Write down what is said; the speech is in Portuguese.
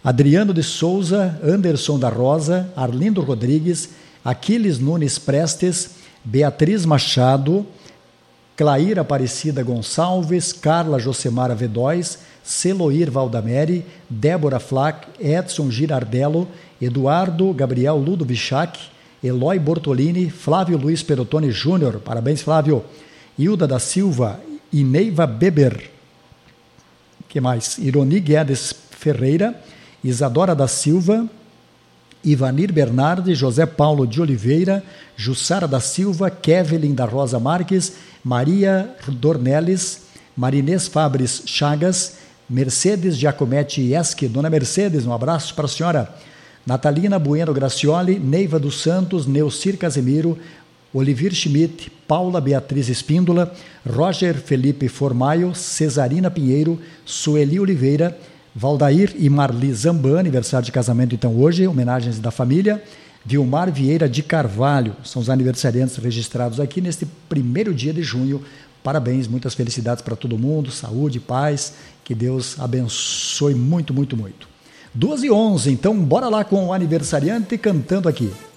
Adriano de Souza, Anderson da Rosa, Arlindo Rodrigues, Aquiles Nunes Prestes, Beatriz Machado, Clair Aparecida Gonçalves, Carla Josemara Vedóis, Celoir Valdameri, Débora Flack, Edson Girardello, Eduardo Gabriel Ludovichac, Eloy Bortolini, Flávio Luiz Perotoni Júnior, parabéns Flávio, Hilda da Silva, Ineiva Beber, que mais? Ironi Guedes Ferreira, Isadora da Silva, Ivanir Bernardi, José Paulo de Oliveira, Jussara da Silva, Kevin da Rosa Marques, Maria Dornelles, Marinês Fabres Chagas, Mercedes Giacometti Esque, Dona Mercedes, um abraço para a senhora, Natalina Bueno Gracioli, Neiva dos Santos, Neucir Casemiro, Olivir Schmidt, Paula Beatriz Espíndola, Roger Felipe Formaio, Cesarina Pinheiro, Sueli Oliveira, Valdair e Marli Zambani, aniversário de casamento então hoje, homenagens da família, Vilmar Vieira de Carvalho, são os aniversariantes registrados aqui neste primeiro dia de junho, parabéns, muitas felicidades para todo mundo, saúde, paz, que Deus abençoe muito, muito, muito. 2h11, então bora lá com o aniversariante cantando aqui.